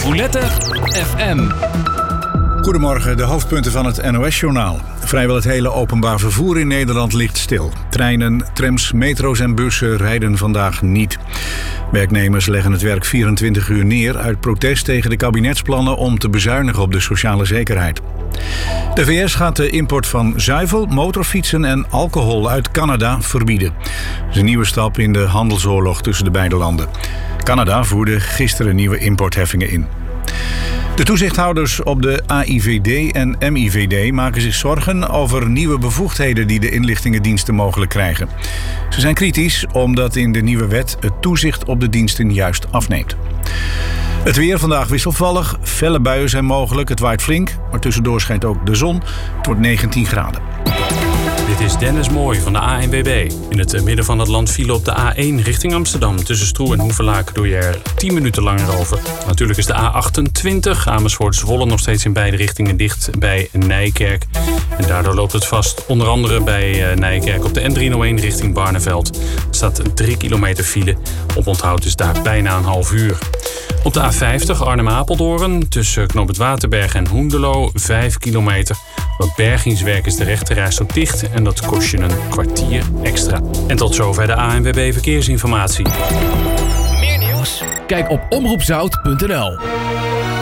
Roulette FM. Goedemorgen, de hoofdpunten van het NOS-journaal. Vrijwel het hele openbaar vervoer in Nederland ligt stil. Treinen, trams, metro's en bussen rijden vandaag niet. Werknemers leggen het werk 24 uur neer uit protest tegen de kabinetsplannen om te bezuinigen op de sociale zekerheid. De VS gaat de import van zuivel, motorfietsen en alcohol uit Canada verbieden. Dat is een nieuwe stap in de handelsoorlog tussen de beide landen. Canada voerde gisteren nieuwe importheffingen in. De toezichthouders op de AIVD en MIVD maken zich zorgen over nieuwe bevoegdheden die de inlichtingendiensten mogelijk krijgen. Ze zijn kritisch omdat in de nieuwe wet het toezicht op de diensten juist afneemt. Het weer vandaag wisselvallig, felle buien zijn mogelijk, het waait flink, maar tussendoor schijnt ook de zon. Het wordt 19 graden. Dit is Dennis Mooij van de ANWB. In het midden van het land file op de A1 richting Amsterdam. Tussen Stroe en Hoevelaken doe je er 10 minuten langer over. Natuurlijk is de A28 Amersfoort-Zwolle nog steeds in beide richtingen dicht bij Nijkerk. En daardoor loopt het vast onder andere bij Nijkerk op de N301 richting Barneveld. Er staat 3 kilometer file. Oponthoud is daar bijna een half uur. Op de A50 Arnhem-Apeldoorn tussen Knoop het Waterberg en Hoenderloo 5 kilometer. Door bergingswerk is de rechterrijstrook dicht en dat kost je een kwartier extra. En tot zover de ANWB Verkeersinformatie. Meer nieuws? Kijk op omroepzout.nl.